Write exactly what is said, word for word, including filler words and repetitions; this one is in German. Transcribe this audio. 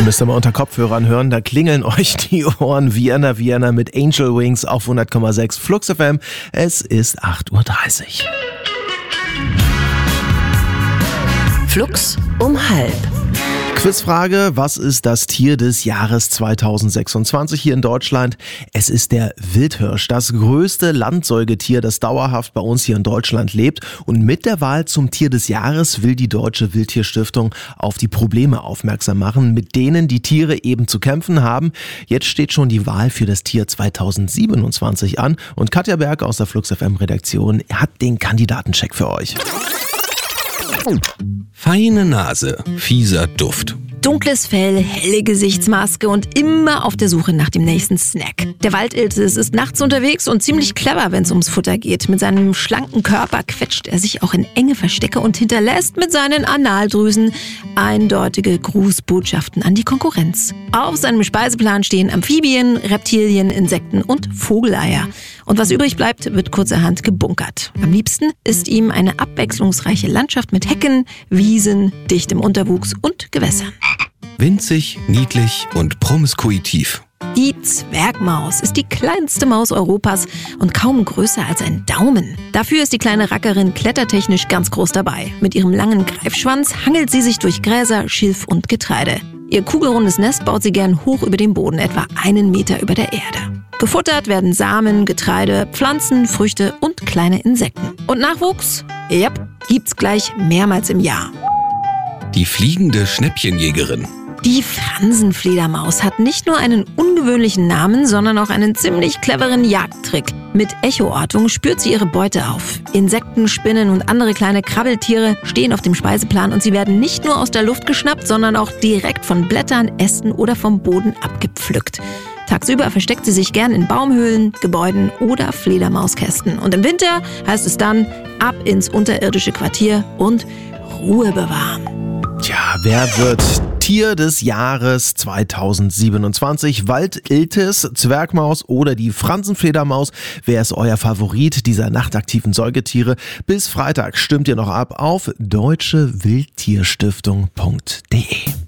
Müsst ihr mal unter Kopfhörern hören, da klingeln euch die Ohren. Vienna, Vienna mit Angel Wings auf hundert Komma sechs Flux F M. Es ist acht Uhr dreißig. Flux um halb. Quizfrage, was ist das Tier des Jahres zweitausendsechsundzwanzig hier in Deutschland? Es ist der Wildhirsch, das größte Landsäugetier, das dauerhaft bei uns hier in Deutschland lebt. Und mit der Wahl zum Tier des Jahres will die Deutsche Wildtierstiftung auf die Probleme aufmerksam machen, mit denen die Tiere eben zu kämpfen haben. Jetzt steht schon die Wahl für das Tier zweitausendsiebenundzwanzig an und Katja Berg aus der Flux F M Redaktion hat den Kandidatencheck für euch. Feine Nase, fieser Duft. Dunkles Fell, helle Gesichtsmaske und immer auf der Suche nach dem nächsten Snack. Der Waldiltis ist nachts unterwegs und ziemlich clever, wenn es ums Futter geht. Mit seinem schlanken Körper quetscht er sich auch in enge Verstecke und hinterlässt mit seinen Analdrüsen eindeutige Grußbotschaften an die Konkurrenz. Auf seinem Speiseplan stehen Amphibien, Reptilien, Insekten und Vogeleier. Und was übrig bleibt, wird kurzerhand gebunkert. Am liebsten ist ihm eine abwechslungsreiche Landschaft mit Hecken, Wiesen, dichtem Unterwuchs und Gewässern. Winzig, niedlich und promiskuitiv. Die Zwergmaus ist die kleinste Maus Europas und kaum größer als ein Daumen. Dafür ist die kleine Rackerin klettertechnisch ganz groß dabei. Mit ihrem langen Greifschwanz hangelt sie sich durch Gräser, Schilf und Getreide. Ihr kugelrundes Nest baut sie gern hoch über dem Boden, etwa einen Meter über der Erde. Gefuttert werden Samen, Getreide, Pflanzen, Früchte und kleine Insekten. Und Nachwuchs? Ja, gibt's gleich mehrmals im Jahr. Die fliegende Schnäppchenjägerin. Die Fransenfledermaus hat nicht nur einen ungewöhnlichen Namen, sondern auch einen ziemlich cleveren Jagdtrick. Mit Echoortung spürt sie ihre Beute auf. Insekten, Spinnen und andere kleine Krabbeltiere stehen auf dem Speiseplan und sie werden nicht nur aus der Luft geschnappt, sondern auch direkt von Blättern, Ästen oder vom Boden abgepflückt. Tagsüber versteckt sie sich gern in Baumhöhlen, Gebäuden oder Fledermauskästen. Und im Winter heißt es dann ab ins unterirdische Quartier und Ruhe bewahren. Tja, wer wird Tier des Jahres zweitausendsiebenundzwanzig? Waldiltis, Zwergmaus oder die Fransenfledermaus? Wer ist euer Favorit dieser nachtaktiven Säugetiere? Bis Freitag stimmt ihr noch ab auf deutsche wildtierstiftung punkt de.